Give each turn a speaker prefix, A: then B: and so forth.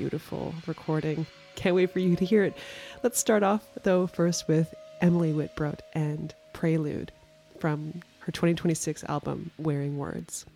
A: beautiful recording. Can't wait for you to hear it. Let's start off, though, first with Emily Whitbread and Prelude from her 2026 album, Wearing Words.